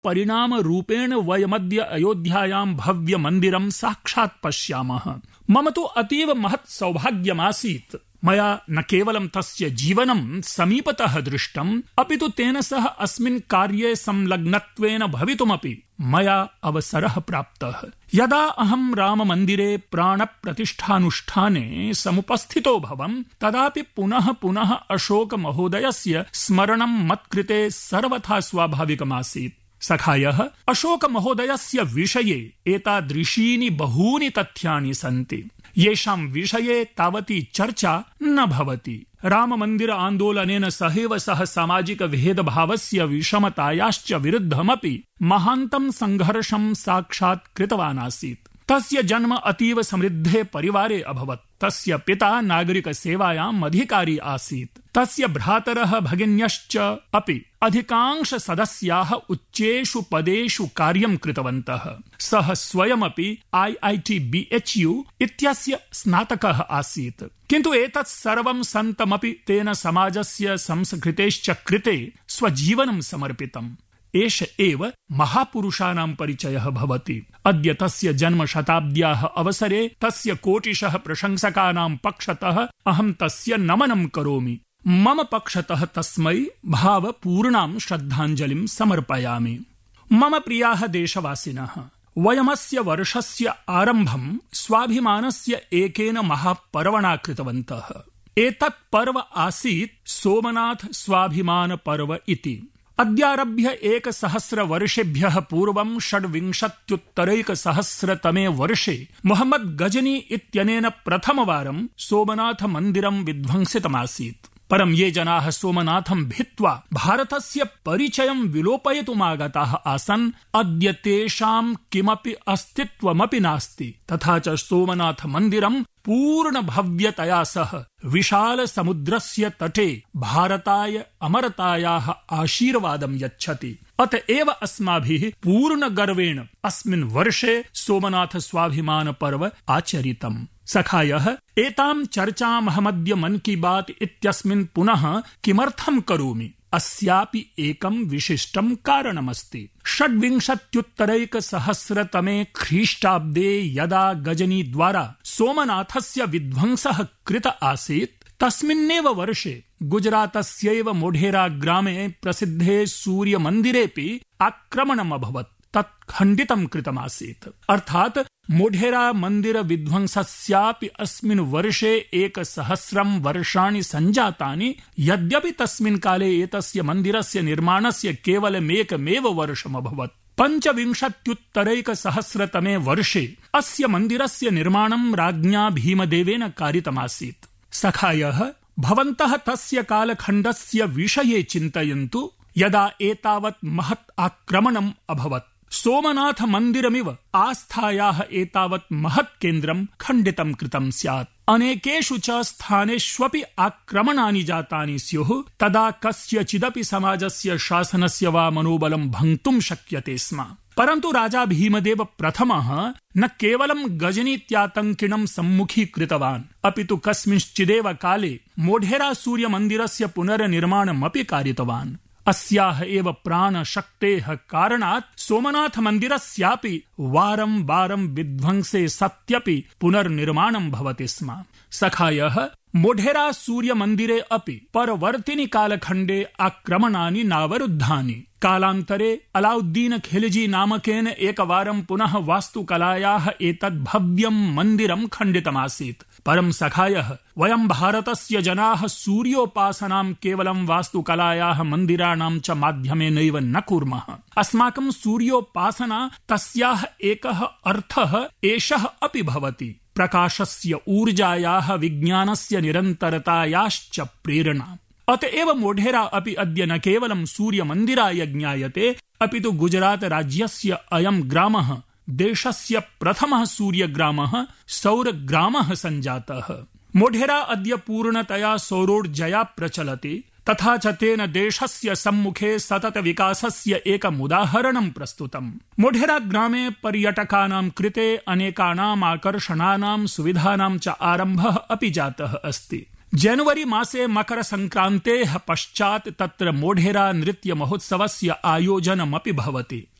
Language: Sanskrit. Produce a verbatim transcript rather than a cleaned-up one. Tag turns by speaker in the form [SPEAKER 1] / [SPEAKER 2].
[SPEAKER 1] परिणामरूपेण वयमद्य अयोध्यायां भव्य मन्दिरं साक्षात् पश्यामः। मम तु अतीव महत् सौभाग्यमासीत्। मया न केवलं तस्य जीवनं समीपतः दृष्टम्, अपि तु तेन सह अस्मिन् कार्ये संलग्नत्वेन भवितुमपि मया अवसरः प्राप्तः। यदा अहं राममन्दिरे प्राणप्रतिष्ठानुष्ठाने समुपस्थितो भवम्, तदापि पुनः पुनः अशोक महोदयस्य स्मरणं मत्कृते सर्वथा स्वाभाविकमासीत्। सखायः, अशोक महोदयस्य विषये एतादृशीनि बहूनि तथ्यानि सन्ति, येषां विषये तावती चर्चा न भवति। राममन्दिर आन्दोलनेन सहैव सह सामाजिक भेदभावस्य विषमतायाश्च विरुद्धमपि महान्तं संघर्षं साक्षात् कृतवान् आसीत्। तस्य जन्म अतीव समृद्धे परिवारे अभवत्। तस्य पिता नागरिक सेवायाम् अधिकारी आसीत्। तस्य भ्रातरः भगिन्यश्च अपि अधिकांश सदस्याः उच्चेषु पदेषु कार्यं कृतवन्तः। सः स्वयमपि I I T B H U इत्यस्य स्नातकः आसीत्। किन्तु एतत् सर्वं सन्तमपि तेन समाजस्य संस्कृतेश्च कृते स्वजीवनं समर्पितम्। एष एव महापुरुषाणां परिचयः भवति। अद्य तस्य जन्म शताब्द्याः अवसरे तस्य कोटिशः प्रशंसकानां पक्षतः अहं तस्य नमनं करोमि। मम पक्षतः तस्मै भावपूर्णां श्रद्धाञ्जलिं समर्पयामि। मम प्रियाः देशवासिनः, वयमस्य वर्षस्य आरम्भं स्वाभिमानस्य एकेन महापर्वणा कृतवन्तः। एतत् पर्व आसीत् सोमनाथ स्वाभिमान पर्व इति। अद्यारभ्य एकसहस्र वर्षेभ्यः पूर्वं षड्विंशत्युत्तरैकसहस्रतमे वर्षे मोहम्मद गजनी इत्यनेन प्रथमवारं सोमनाथ मन्दिरं विध्वंसितमासीत्। परं ये जनाः सोमनाथं भित्त्वा भारतस्य परिचयं विलोपयितुमागताः आसन्, अद्य तेषां किमपि अस्तित्वमपि नास्ति। तथा च सोमनाथ मन्दिरं पूर्ण भव्यतया सह विशाल समुद्रस्य तटे भारताय अमरतायाः आशीर्वादं यच्छति। अतएव अस्माभिः पूर्ण गर्वेण अस्मिन् वर्षे सोमनाथ स्वाभिमान पर्व आचरितम्। सखायः, एतां चर्चामहमद्य मन की बात इत्यस्मिन् पुनः किमर्थं करोमि? अस्यापि एकं विशिष्टं कारणमस्ति। षड्विंशत्युत्तरैकसहस्रतमे ख्रीष्टाब्दे यदा गजनी द्वारा सोमनाथस्य विध्वंसः कृत आसीत्, तस्मिन्नेव वर्षे गुजरातस्यैव मोढेरा ग्रामे प्रसिद्धे सूर्यमन्दिरेऽपि आक्रमणम् अभवत्। तत् खण्डितं कृतमासीत्। अर्थात् मोढेरा मन्दिर विध्वंसस्यापि अस्मिन् वर्षे एकसहस्रं वर्षाणि सञ्जातानि, यद्यपि तस्मिन् काले एतस्य मन्दिरस्य निर्माणस्य केवलमेकमेव वर्षमभवत्। पञ्चविंशत्युत्तरैकसहस्रतमे वर्षे अस्य मन्दिरस्य निर्माणं राज्ञा भीमदेवेन कारितमासीत्। सखायः, भवन्तः तस्य कालखण्डस्य विषये चिन्तयन्तु यदा एतावत् महत् आक्रमणम् अभवत्। सोमनाथ मन्दिरमिव आस्थायाः एतावत् महत् केन्द्रं खण्डितं कृतं स्यात्। अनेकेषु च स्थानेष्वपि आक्रमणानि जातानि स्युः। तदा कस्यचिदपि समाजस्य शासनस्य वा मनोबलं भङ्क्तुं शक्यते स्म। परन्तु राजा भीमदेव प्रथमः न केवलं गजनीत्यातङ्किणं सम्मुखीकृतवान्, अपि तु कस्मिंश्चिदेव काले मोढेरा सूर्यमन्दिरस्य पुनर्निर्माणमपि कारितवान्। अस्याः एव प्राणशक्तेः कारणात् सोमनाथ मन्दिरस्यापि वारं वारं विध्वंसे सत्यपि पुनर्निर्माणं भवति स्म। सखायः, मोढेरा सूर्यमन्दिरे अपि परवर्तिनि कालखण्डे आक्रमणानि नावरुद्धानि। कालान्तरे अलाउद्दीन खिलजी नामकेन एकवारं पुनः वास्तुकलायाः एतद् भव्यं मन्दिरं खण्डितमासीत्। परं सखायः, वयं भारतस्य जनाः सूर्योपासनां केवलं वास्तुकलायाः मन्दिराणां च माध्यमेनैव न कुर्मः। अस्माकं सूर्योपासना तस्याः एकः अर्थः एषः अपि भवति, प्रकाशस्य ऊर्जायाः विज्ञानस्य निरन्तरतायाश्च प्रेरणा। अतएव मोढेरा अपि अद्य न केवलं सूर्यमन्दिराय ज्ञायते, अपि तु गुजरात राज्यस्य अयं ग्रामः देशस्य प्रथमः सूर्यग्रामः सौरग्रामः सञ्जातः। मोढेरा अद्य पूर्णतया सौरोर्जया प्रचलति। तथा च तेन देशस्य सम्मुखे सतत विकासस्य एकमुदाहरणं प्रस्तुतम्। मोढेरा ग्रामे पर्यटकानां कृते अनेकानाम् आकर्षणानां सुविधानां च आरम्भः अपि जातः अस्ति। जनवरी मासे मकर संक्रान्तेः पश्चात् तत्र मोढेरा नृत्य महोत्सवस्य आयोजनमपि भवति।